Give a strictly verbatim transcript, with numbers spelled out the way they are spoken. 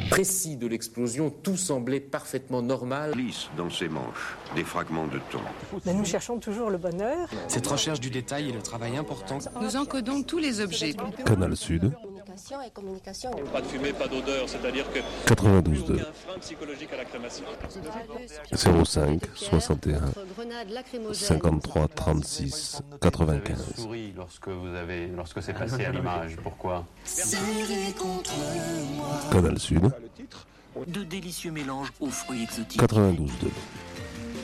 précis de l'explosion, tout semblait parfaitement normal. Glisse dans ses manches des fragments de thon. Mais nous cherchons toujours le bonheur. Cette recherche du détail est le travail important. Nous encodons tous les objets. Canal Sud. Communication et communication. Pas de fumée, pas d'odeur, c'est-à-dire que quatre-vingt-douze deux. aucun frein psychologique à la crémation. zéro cinq soixante et un cinquante-trois trente-six quatre-vingt-quinze. Souris lorsque vous avez lorsque c'est passé à l'image. Pourquoi? Canal Sud. De délicieux mélanges aux fruits exotiques. quatre-vingt-douze deux.